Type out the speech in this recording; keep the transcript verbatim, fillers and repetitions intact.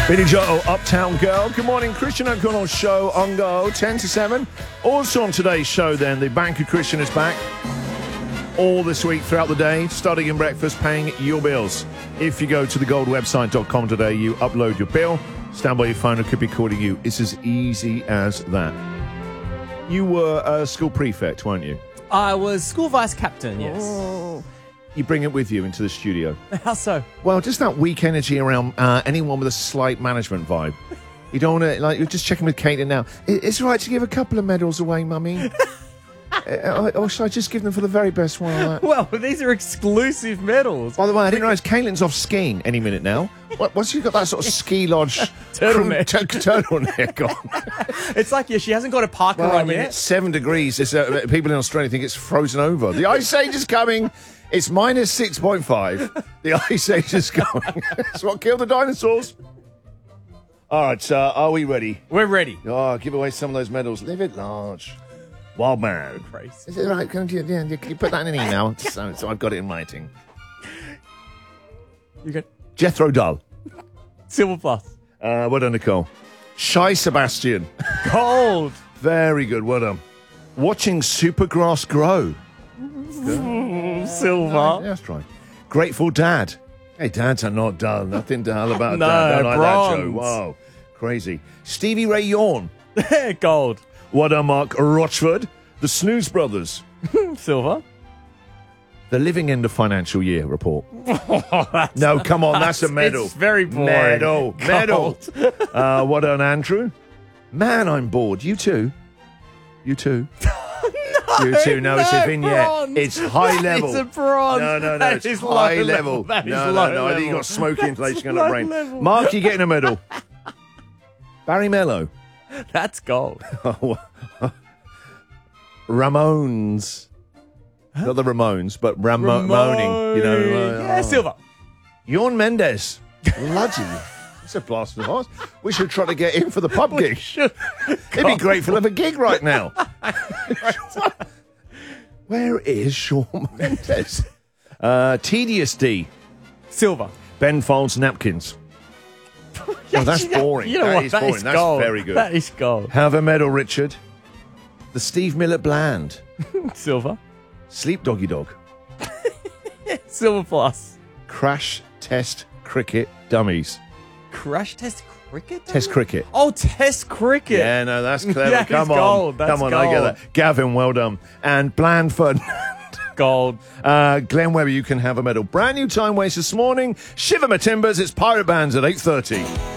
Billy Joel, Uptown Girl. Good morning, Christian O'Connell show on Go, ten to seven. Also on today's show then, the Bank of Christian is back. All this week throughout the day, starting in breakfast, paying your bills. If you go to the gold website dot com today, you upload your bill, stand by your phone, it could be calling you. It's as easy as that. You were a school prefect, weren't you? I was school vice captain, yes. Oh. You bring it with you into the studio. How so? Well, just that weak energy around uh, anyone with a slight management vibe. You don't want to, like, you're just checking with Caitlin now. It's right to give a couple of medals away, Mummy. uh, or should I just give them for the very best one? Well, these are exclusive medals. By the way, I didn't realise Caitlin's off skiing any minute now. Once you've got that sort of ski lodge turtleneck, t- turtleneck on. It's like, yeah, she hasn't got a parka well, on I mean, yet. It's seven degrees. It's, uh, people in Australia think it's frozen over. The ice age is coming. It's minus six point five. The ice age is coming. It's what killed the dinosaurs. All right, uh, are we ready? We're ready. Oh, give away some of those medals. Live it large. Wild man. Crazy. Is it right? Can you, yeah, can you put that in an email? so, so I've got it in writing. You good? Jethro Dull. Silver plus. Uh, well done, Nicole. Shy Sebastian. Gold. Very good. Well done. Watching Supergrass grow. Mm, silver. Yeah, that's right. Grateful Dad. Hey, dads are not dull. Nothing dull about no, dad. I don't like bronze. that, Joe. Wow. Crazy. Stevie Ray Yawn. Gold. What a Mark Rochford. The Snooze Brothers. Silver. The Living End of Financial Year report. No, come on. That's a medal. It's very boring. Medal. Medal. Gold. uh, what an Andrew. Man, I'm bored. You too. You too. No, You too. No, it's a no, vignette. bronze. It's high level. It's a bronze. No, no, no. That It's is high low level. level. That is no, low no, no. I think you level. got smoke That's insulation on the low brain. level. Mark, you're getting a medal. Barry Mello. That's gold. Ramones. Huh? Not the Ramones, but Ramo- Ramone. moaning. You know. Uh, yeah, oh. silver. Yorn Mendes. Bloody. It's a blast from the past. We should try to get in for the pub gig. Should. He'd be grateful of a gig right now. Where is Shawn Mendes? Uh, Tedious D. Silver. Ben Folds Napkins. Oh, that's boring. You know that what? is That boring. is That's gold. very good. That is gold. Have a medal, Richard. The Steve Miller Bland. Silver. Sleep Doggy Dog. Silver plus. Crash Test Cricket Dummies. Crash test cricket? Test cricket. Oh, test cricket. Yeah, no, that's clever. That Come is on. gold. That's Come on, I get gold. that. Gavin, well done. And Blandford. Gold. Uh, Glenn Webber, you can have a medal. Brand new time waste this morning. Shiver my timbers. It's Pirate Bands at eight thirty.